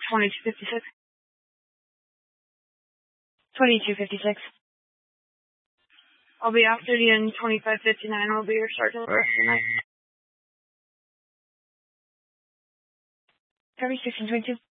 2256. 2256. I'll be off duty in 2559. I'll be your sergeant for the rest of the night. 36 and 22.